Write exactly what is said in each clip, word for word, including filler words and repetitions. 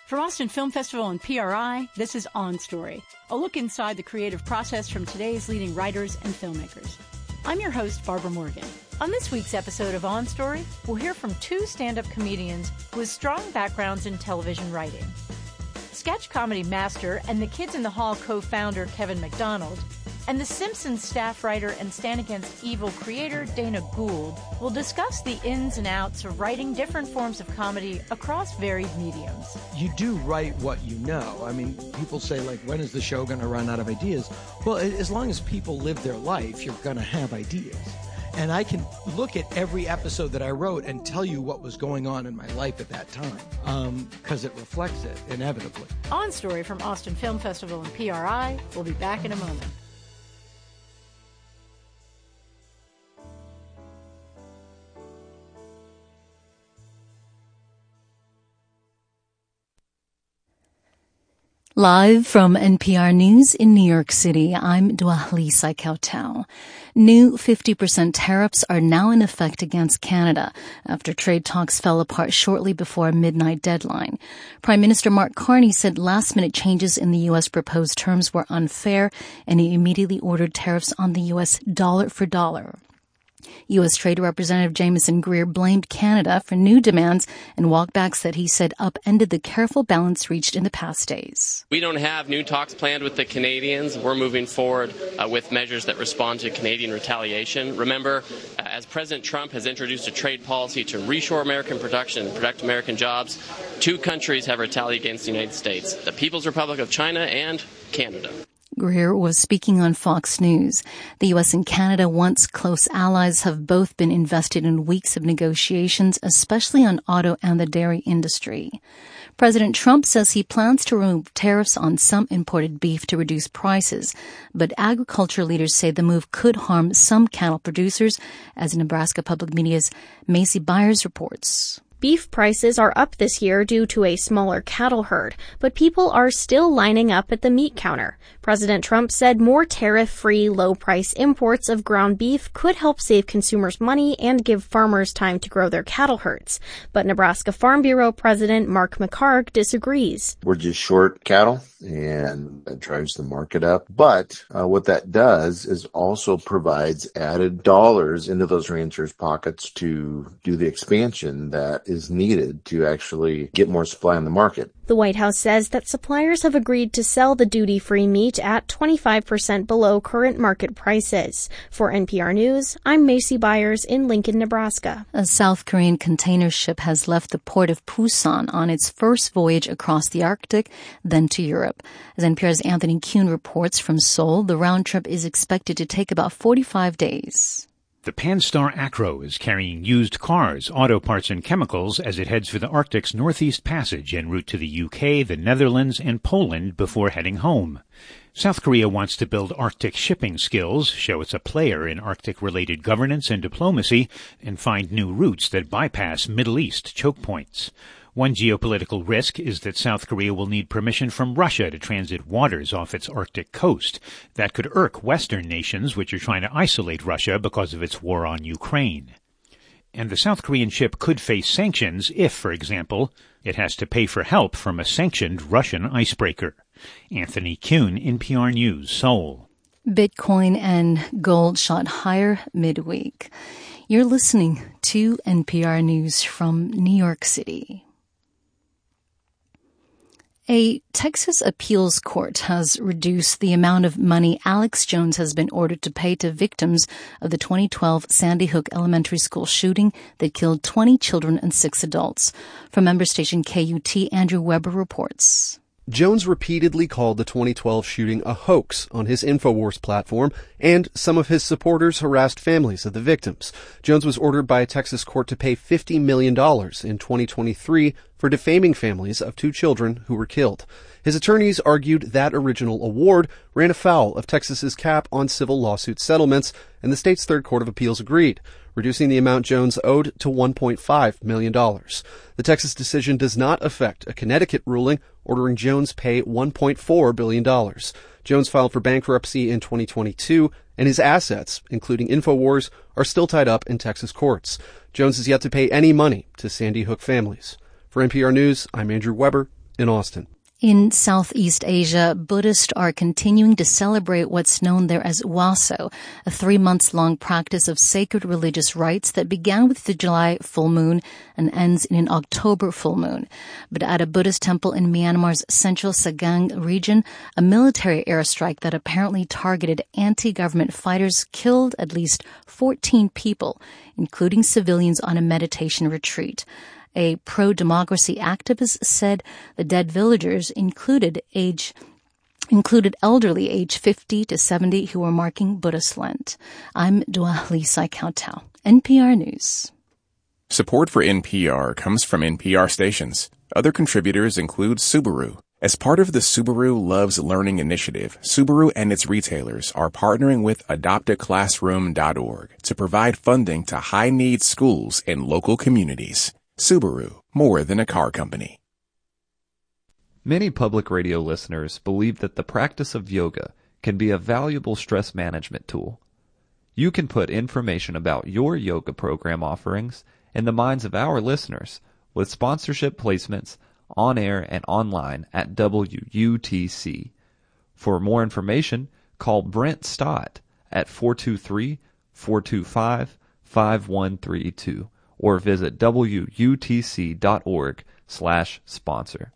From Austin Film Festival and P R I, this is On Story, a look inside the creative process from today's leading writers and filmmakers. I'm your host, Barbara Morgan. On this week's episode of On Story, we'll hear from two stand-up comedians with strong backgrounds in television writing. Sketch comedy master and The Kids in the Hall co-founder Kevin McDonald, and The Simpsons staff writer and Stand Against Evil creator Dana Gould will discuss the ins and outs of writing different forms of comedy across varied mediums. You do write what you know. I mean, people say, like, when is the show going to run out of ideas? Well, as long as people live their life, you're going to have ideas. And I can look at every episode that I wrote and tell you what was going on in my life at that time, because um, it reflects it, inevitably. On Story from Austin Film Festival and P R I. We'll be back in a moment. Live from N P R News in New York City, I'm Dwalisa Kautal. New fifty percent tariffs are now in effect against Canada after trade talks fell apart shortly before a midnight deadline. Prime Minister Mark Carney said last-minute changes in the U S proposed terms were unfair, and he immediately ordered tariffs on the U S dollar for dollar. U S. Trade Representative Jameson Greer blamed Canada for new demands and walkbacks that he said upended the careful balance reached in the past days. We don't have new talks planned with the Canadians. We're moving forward uh, with measures that respond to Canadian retaliation. Remember, uh, as President Trump has introduced a trade policy to reshore American production and protect American jobs, two countries have retaliated against the United States, the People's Republic of China and Canada. Greer was speaking on Fox News. The U S and Canada, once close allies, have both been invested in weeks of negotiations, especially on auto and the dairy industry. President Trump says he plans to remove tariffs on some imported beef to reduce prices, but agriculture leaders say the move could harm some cattle producers, as Nebraska Public Media's Macy Byers reports. Beef prices are up this year due to a smaller cattle herd, but people are still lining up at the meat counter. President Trump said more tariff-free, low-price imports of ground beef could help save consumers money and give farmers time to grow their cattle herds. But Nebraska Farm Bureau President Mark McHargue disagrees. We're just short cattle, and that drives the market up. But uh, what that does is also provides added dollars into those ranchers' pockets to do the expansion that is needed to actually get more supply on the market. The White House says that suppliers have agreed to sell the duty-free meat at twenty-five percent below current market prices. For N P R News, I'm Macy Byers in Lincoln, Nebraska. A South Korean container ship has left the port of Busan on its first voyage across the Arctic, then to Europe. As N P R's Anthony Kuhn reports from Seoul, the round trip is expected to take about forty-five days. The Panstar Acro is carrying used cars, auto parts, and chemicals as it heads for the Arctic's Northeast Passage en route to the U K, the Netherlands, and Poland before heading home. South Korea wants to build Arctic shipping skills, show it's a player in Arctic-related governance and diplomacy, and find new routes that bypass Middle East choke points. One geopolitical risk is that South Korea will need permission from Russia to transit waters off its Arctic coast. That could irk Western nations, which are trying to isolate Russia because of its war on Ukraine. And the South Korean ship could face sanctions if, for example, it has to pay for help from a sanctioned Russian icebreaker. Anthony Kuhn, N P R News, Seoul. Bitcoin and gold shot higher midweek. You're listening to N P R News from New York City. A Texas appeals court has reduced the amount of money Alex Jones has been ordered to pay to victims of the twenty twelve Sandy Hook Elementary School shooting that killed twenty children and six adults. From member station K U T, Andrew Weber reports. Jones repeatedly called the twenty twelve shooting a hoax on his InfoWars platform, and some of his supporters harassed families of the victims. Jones was ordered by a Texas court to pay fifty million dollars in twenty twenty-three for defaming families of two children who were killed. His attorneys argued that original award ran afoul of Texas's cap on civil lawsuit settlements, and the state's Third Court of Appeals agreed, reducing the amount Jones owed to one point five million dollars. The Texas decision does not affect a Connecticut ruling ordering Jones pay one point four billion dollars. Jones filed for bankruptcy in twenty twenty-two, and his assets, including InfoWars, are still tied up in Texas courts. Jones has yet to pay any money to Sandy Hook families. For N P R News, I'm Andrew Weber in Austin. In Southeast Asia, Buddhists are continuing to celebrate what's known there as Waso, a three months long practice of sacred religious rites that began with the July full moon and ends in an October full moon. But at a Buddhist temple in Myanmar's central Sagang region, a military airstrike that apparently targeted anti-government fighters killed at least fourteen people, including civilians on a meditation retreat. A pro-democracy activist said the dead villagers included age included elderly age fifty to seventy who were marking Buddhist Lent. I'm Dua Lisa Kautal, N P R News. Support for N P R comes from N P R stations. Other contributors include Subaru. As part of the Subaru Loves Learning initiative, Subaru and its retailers are partnering with adopt a classroom dot org to provide funding to high-need schools in local communities. Subaru, more than a car company. Many public radio listeners believe that the practice of yoga can be a valuable stress management tool. You can put information about your yoga program offerings in the minds of our listeners with sponsorship placements on air and online at W U T C. For more information, call Brent Stott at four two three, four two five, five one three two. or visit W U T C dot org slash sponsor.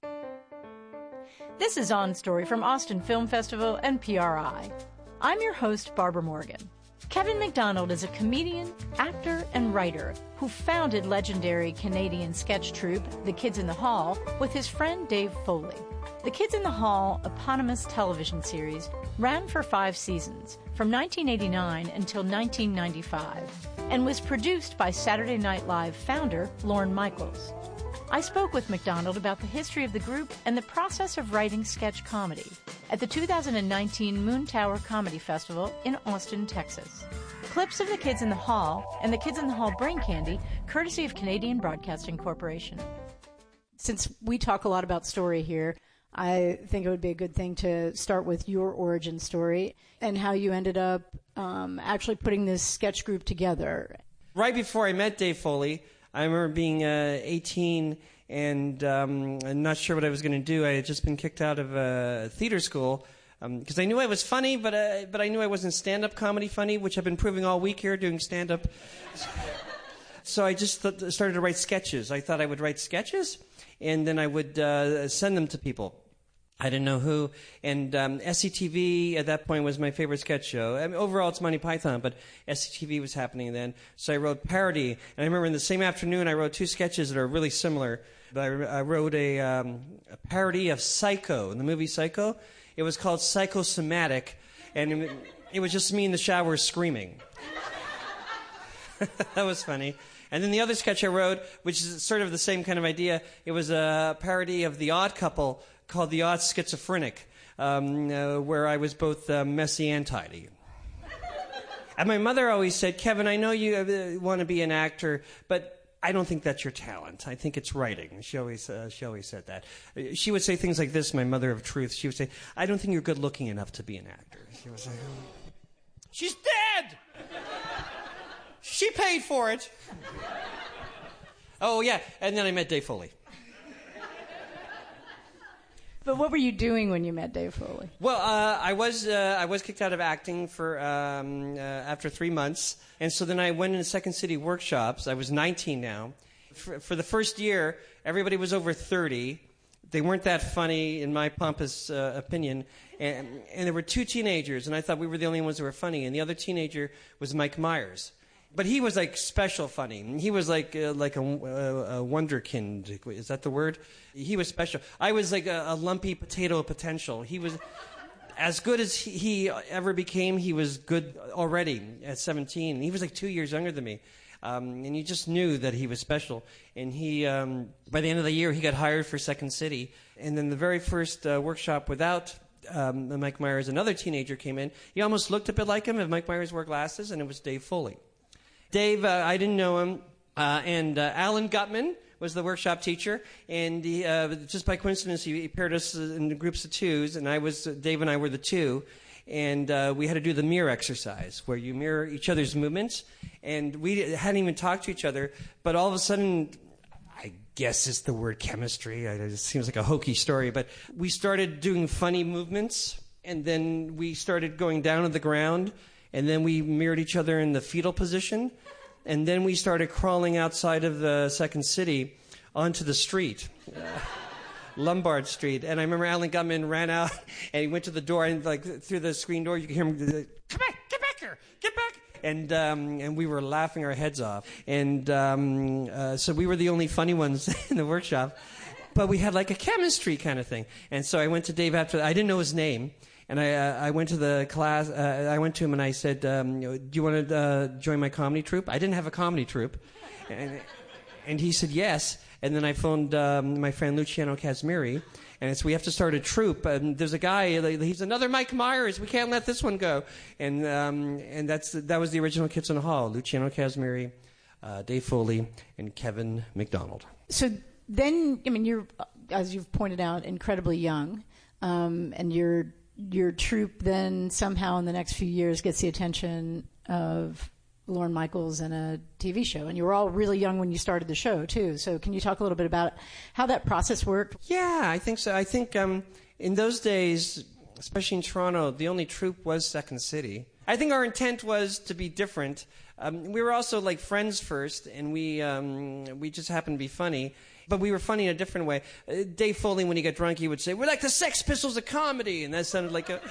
This is On Story from Austin Film Festival and P R I. I'm your host, Barbara Morgan. Kevin McDonald is a comedian, actor, and writer who founded legendary Canadian sketch troupe The Kids in the Hall with his friend Dave Foley. The Kids in the Hall eponymous television series ran for five seasons, from nineteen eighty-nine until nineteen ninety-five, and was produced by Saturday Night Live founder Lorne Michaels. I spoke with McDonald about the history of the group and the process of writing sketch comedy at the two thousand nineteen Moon Tower Comedy Festival in Austin, Texas. Clips of The Kids in the Hall and The Kids in the Hall Brain Candy, courtesy of Canadian Broadcasting Corporation. Since we talk a lot about story here, I think it would be a good thing to start with your origin story and how you ended up um, actually putting this sketch group together. Right before I met Dave Foley, I remember being uh, eighteen and um, I'm not sure what I was going to do. I had just been kicked out of uh, theater school because um, I knew I was funny, but uh, but I knew I wasn't stand-up comedy funny, which I've been proving all week here doing stand-up. So I just th- started to write sketches. I thought I would write sketches, and then I would uh, send them to people. I didn't know who, and um, S C T V at that point was my favorite sketch show. I mean, overall, it's Monty Python, but S C T V was happening then. So I wrote parody, and I remember in the same afternoon I wrote two sketches that are really similar. But I, I wrote a, um, a parody of Psycho, in the movie Psycho. It was called Psychosomatic, and it, it was just me in the shower screaming. That was funny. And then the other sketch I wrote, which is sort of the same kind of idea, it was a parody of The Odd Couple, called The Odd Schizophrenic, um, uh, where I was both uh, messy and tidy. And my mother always said, Kevin, I know you uh, want to be an actor, but I don't think that's your talent. I think it's writing. She always, uh, she always said that. She would say things like this, my mother of truth. She would say, I don't think you're good looking enough to be an actor. She would say, she's dead! She paid for it. Oh, yeah, and then I met Dave Foley. But what were you doing when you met Dave Foley? Well, uh, I was uh, I was kicked out of acting for um, uh, after three months, and so then I went into Second City workshops. I was nineteen now. For, for the first year, everybody was over thirty. They weren't that funny, in my pompous uh, opinion, and, and there were two teenagers, and I thought we were the only ones who were funny, and the other teenager was Mike Myers. But he was like special funny. He was like uh, like a, a, a wonderkind. Is that the word? He was special. I was like a, a lumpy potato potential. He was as good as he, he ever became. He was good already at seventeen. He was like two years younger than me. Um, and you just knew that he was special. And he, um, by the end of the year, he got hired for Second City. And then the very first uh, workshop without um, Mike Myers, another teenager came in. He almost looked a bit like him if Mike Myers wore glasses, and it was Dave Foley. Dave, uh, I didn't know him, uh, and uh, Alan Gutman was the workshop teacher, and he, uh, just by coincidence, he, he paired us in groups of twos, and I was Dave and I were the two, and uh, we had to do the mirror exercise, where you mirror each other's movements, and we hadn't even talked to each other, but all of a sudden, I guess it's the word chemistry. It seems like a hokey story, but we started doing funny movements, and then we started going down to the ground, and then we mirrored each other in the fetal position, and then we started crawling outside of the Second City onto the street. Uh, Lombard Street. And I remember Alan Gutman ran out and he went to the door, and like through the screen door you could hear him, come back, get back here, get back. And um, and we were laughing our heads off. And um, uh, so we were the only funny ones in the workshop. But we had like a chemistry kind of thing. And so I went to Dave after that. I didn't know his name. And I uh, I went to the class, uh, I went to him and I said, um, do you want to uh, join my comedy troupe? I didn't have a comedy troupe. And, and he said yes. And then I phoned um, my friend Luciano Casimiri, and it's, we have to start a troupe. And there's a guy, he's another Mike Myers. We can't let this one go. And um, and that's that was the original Kids in the Hall. Luciano Casimiri, uh, Dave Foley, and Kevin McDonald. So then, I mean, you're, as you've pointed out, incredibly young, um, and your your troupe then somehow in the next few years gets the attention of Lorne Michaels in a T V show. And you were all really young when you started the show, too. So can you talk a little bit about how that process worked? Yeah, I think so. I think um, in those days, especially in Toronto, the only troupe was Second City. I think our intent was to be different. Um, we were also like friends first, and we um, we just happened to be funny. But we were funny in a different way. Uh, Dave Foley, when he got drunk, he would say, we're like the Sex Pistols of comedy. And that sounded like a,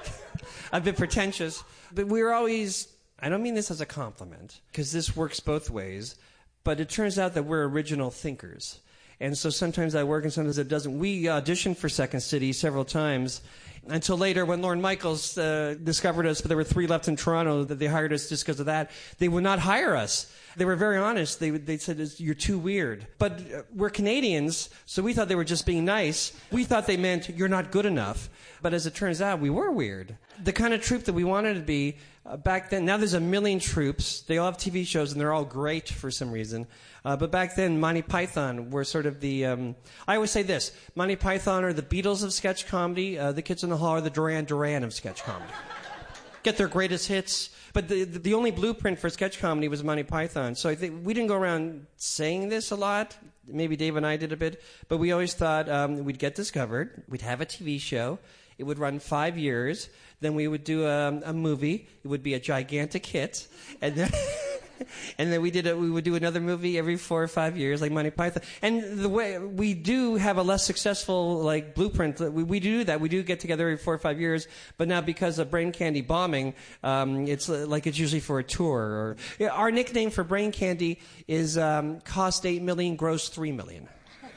a bit pretentious. But we were always... I don't mean this as a compliment, because this works both ways, but it turns out that we're original thinkers. And so sometimes that works and sometimes it doesn't. We auditioned for Second City several times until later when Lorne Michaels uh, discovered us, but there were three left in Toronto, that they hired us just because of that. They would not hire us. They were very honest. They they said, you're too weird. But uh, we're Canadians, so we thought they were just being nice. We thought they meant you're not good enough. But as it turns out, we were weird. The kind of troupe that we wanted to be uh, back then, now there's a million troupes. They all have T V shows, and they're all great for some reason. Uh, but back then, Monty Python were sort of the... Um, I always say this. Monty Python are the Beatles of sketch comedy. Uh, the Kids in the Hall are the Duran Duran of sketch comedy. Get their greatest hits. But the, the only blueprint for sketch comedy was Monty Python. So I think we didn't go around saying this a lot. Maybe Dave and I did a bit. But we always thought um, we'd get discovered. We'd have a T V show. It would run five years. Then we would do a, a movie. It would be a gigantic hit. And then... And then we did a, we would do another movie every four or five years, like Monty Python. And the way we do have a less successful like blueprint. We, we do that. We do get together every four or five years. But now because of Brain Candy bombing, um, it's uh, like it's usually for a tour. Or yeah, our nickname for Brain Candy is um, cost eight million, gross three million.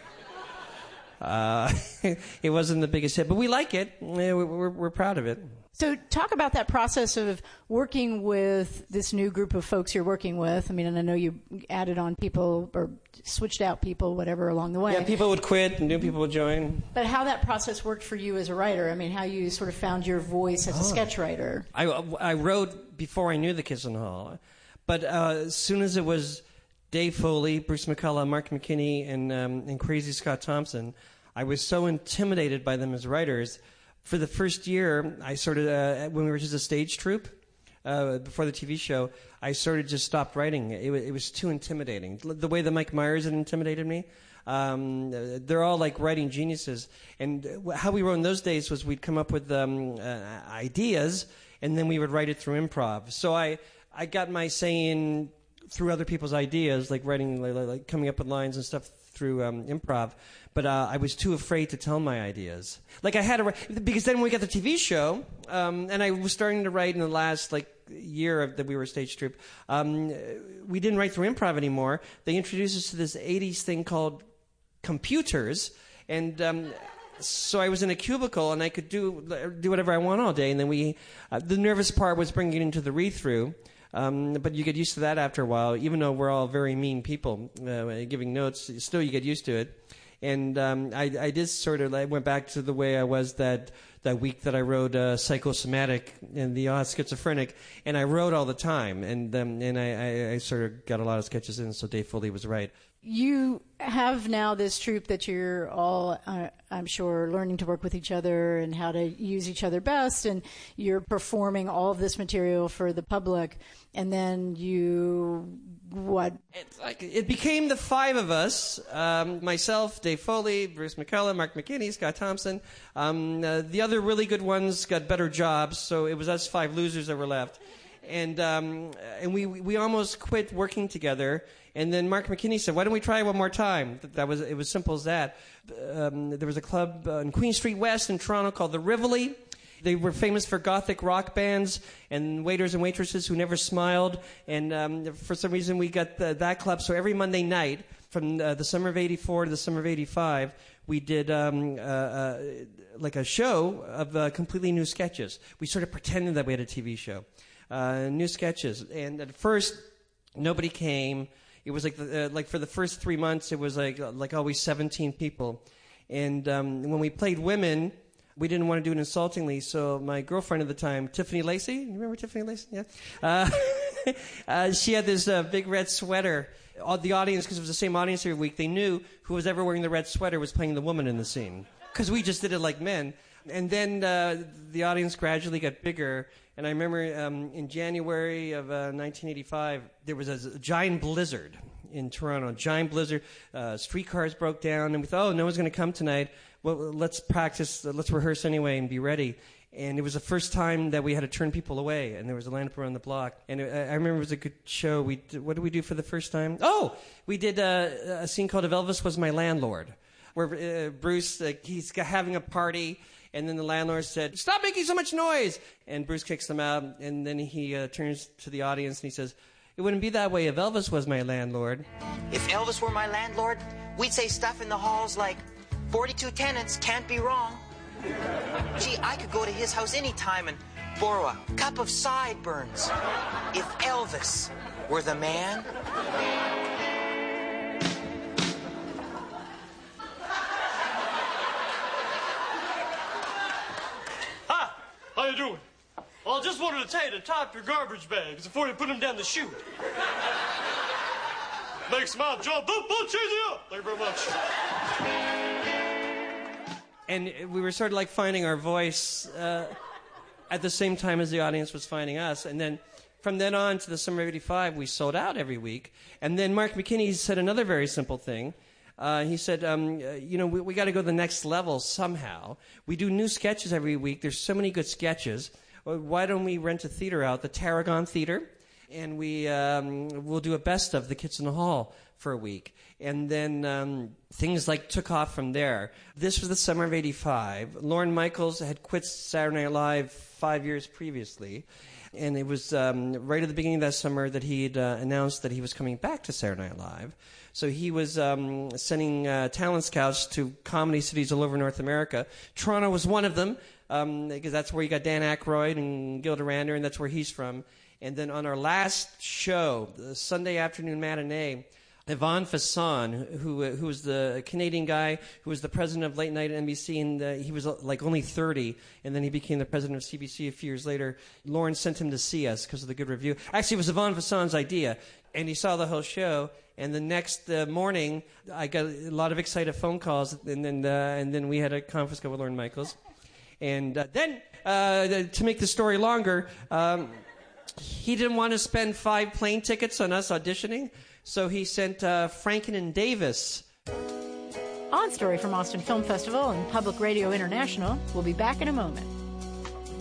Uh, it wasn't the biggest hit, but we like it. We're, we're, we're proud of it. So talk about that process of working with this new group of folks you're working with. I mean, and I know you added on people or switched out people, whatever, along the way. Yeah, people would quit and new people would join. But how that process worked for you as a writer. I mean, how you sort of found your voice as a oh. sketch writer. I, I wrote before I knew the Kids in the Hall. But uh, as soon as it was Dave Foley, Bruce McCullough, Mark McKinney, and, um, and Crazy Scott Thompson, I was so intimidated by them as writers. For the first year, I sort of, uh, when we were just a stage troupe, uh, before the T V show, I sort of just stopped writing. It, it was too intimidating. The way that Mike Myers had intimidated me, um, they're all like writing geniuses. And how we wrote in those days was we'd come up with um, uh, ideas, and then we would write it through improv. So I, I got my saying through other people's ideas, like writing, like, like coming up with lines and stuff through um, improv. But uh, I was too afraid to tell my ideas. Like I had to write, because then when we got the T V show, um, and I was starting to write in the last like year of, that we were a stage troupe, um, we didn't write through improv anymore. They introduced us to this eighties thing called computers, and um, so I was in a cubicle and I could do do whatever I want all day. And then we, uh, the nervous part was bringing it into the read-through. Um, but you get used to that after a while, even though we're all very mean people uh, giving notes. Still, you get used to it. And um, I, I did sort of, I went back to the way I was that that week that I wrote uh, Psychosomatic and the uh, Schizophrenic, and I wrote all the time, and um, and I, I, I sort of got a lot of sketches in, so Dave Foley was right. You have now this troupe that you're all, uh, I'm sure, learning to work with each other and how to use each other best, and you're performing all of this material for the public, and then you what? It's like, it became the five of us, um, myself, Dave Foley, Bruce McCullough, Mark McKinney, Scott Thompson. Um, uh, the other really good ones got better jobs, so it was us five losers that were left. And um, and we we almost quit working together. And then Mark McKinney said, "Why don't we try one more time?" That was it was simple as that. Um, there was a club uh, in Queen Street West in Toronto called the Rivoli. They were famous for gothic rock bands and waiters and waitresses who never smiled. And um, for some reason, we got the, that club. So every Monday night, from uh, the summer of eighty-four to the summer of eighty-five, we did um, uh, uh, like a show of uh, completely new sketches. We sort of pretended that we had a T V show. Uh, new sketches. And at first, nobody came. It was like the, uh, like for the first three months, it was like like always seventeen people. And um, when we played women, we didn't want to do it insultingly. So my girlfriend at the time, Tiffany Lacey, you remember Tiffany Lacey? Yeah. Uh, uh, she had this uh, big red sweater. All the audience, because it was the same audience every week, they knew who was ever wearing the red sweater was playing the woman in the scene. Because we just did it like men. And then uh, the audience gradually got bigger. And I remember um, in January of uh, nineteen eighty-five, there was a, a giant blizzard in Toronto. Giant blizzard. Uh, streetcars broke down. And we thought, oh, no one's going to come tonight. Well, let's practice. Uh, let's rehearse anyway and be ready. And it was the first time that we had to turn people away. And there was a lineup around the block. And it, I remember it was a good show. We did, what did we do for the first time? Oh, we did uh, a scene called If Elvis Was My Landlord, where uh, Bruce, uh, he's having a party. And then the landlord said, "Stop making so much noise!" And Bruce kicks them out. And then he uh, turns to the audience and he says, "It wouldn't be that way if Elvis was my landlord." If Elvis were my landlord, we'd say stuff in the halls like, forty-two tenants, can't be wrong. Gee, I could go to his house anytime and borrow a cup of sideburns. If Elvis were the man... How you doing? Well, I just wanted to tell you to top your garbage bags before you put them down the chute. Makes my job a much easier. Thank you very much. And we were sort of like finding our voice uh, at the same time as the audience was finding us. And then from then on to the summer of eighty-five, we sold out every week. And then Mark McKinney said another very simple thing. Uh, he said, um, uh, you know, we, we got to go to the next level somehow. We do new sketches every week. There's so many good sketches. Why don't we rent a theater out, the Tarragon Theater, and we um, we'll do a best of the Kids in the Hall for a week. And then um, things like took off from there. This was the summer of eighty-five. Lorne Michaels had quit Saturday Night Live five years previously. And it was um, right at the beginning of that summer that he had uh, announced that he was coming back to Saturday Night Live. So he was um, sending uh, talent scouts to comedy cities all over North America. Toronto was one of them, um, because that's where you got Dan Aykroyd and Gilda Radner, and that's where he's from. And then on our last show, the Sunday afternoon matinee, Yvonne Fasson, who who was the Canadian guy who was the president of late night at N B C, and uh, he was uh, like only thirty, and then he became the president of C B C a few years later. Lauren sent him to see us because of the good review. Actually, it was Yvonne Fasson's idea, and he saw the whole show. And the next uh, morning, I got a lot of excited phone calls, and then uh, and then we had a conference call with Lorne Michaels. And uh, then, uh, to make the story longer, um, he didn't want to spend five plane tickets on us auditioning. So he sent uh, Franken and Davis. On Story from Austin Film Festival and Public Radio International. We'll be back in a moment.